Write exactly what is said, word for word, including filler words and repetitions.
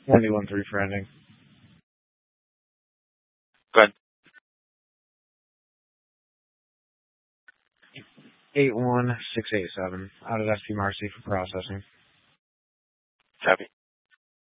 One three for ending. Good. Eight one six eight seven. Out of S P Marcy for processing. Copy.